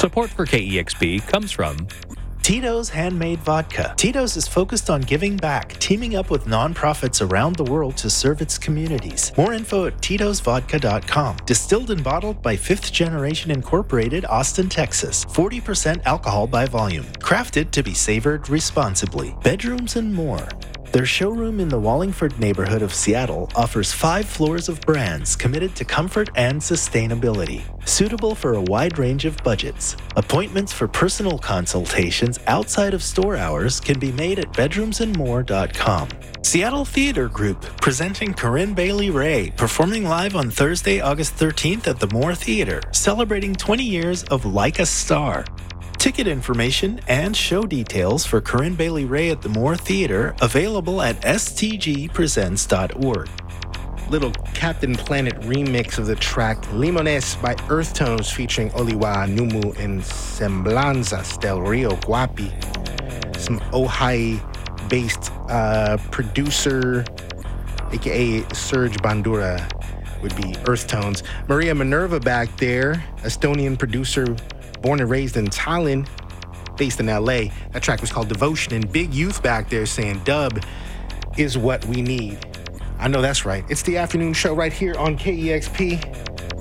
Support for KEXP comes from Tito's Handmade Vodka. Tito's is focused on giving back, teaming up with nonprofits around the world to serve its communities. More info at titosvodka.com. Distilled and bottled by 5th Generation Incorporated, Austin, Texas. 40% alcohol by volume. Crafted to be savored responsibly. Bedrooms and more. Their showroom in the Wallingford neighborhood of Seattle offers 5 floors of brands committed to comfort and sustainability, suitable for a wide range of budgets. Appointments for personal consultations outside of store hours can be made at bedroomsandmore.com. Seattle Theater Group, presenting Corinne Bailey Rae, performing live on Thursday, August 13th at the Moore Theater, celebrating 20 years of Like a Star. Ticket information and show details for Corinne Bailey Rae at the Moore Theater available at stgpresents.org. Little Captain Planet remix of the track Limones by Earth Tones featuring Oliwa Numu and Semblanzas del Rio Guapi. Some Ojai-based producer, aka Serge Bandura, would be Earth Tones. Maria Minerva back there, Estonian producer, born and raised in Tallinn, based in LA. That track was called Devotion, and Big Youth back there saying dub is what we need. I know that's right. It's the afternoon show right here on KEXP.